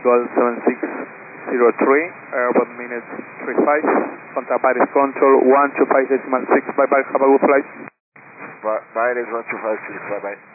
Gold 7603, airborne minutes 35, contact Paris Control 125.6, bye bye, have a good flight. Paris 1256, bye bye.